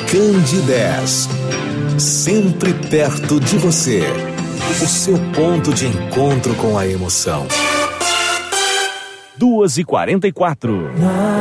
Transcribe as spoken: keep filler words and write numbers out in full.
Candidez, sempre perto de você. O seu ponto de encontro com a emoção. duas e quarenta e quatro.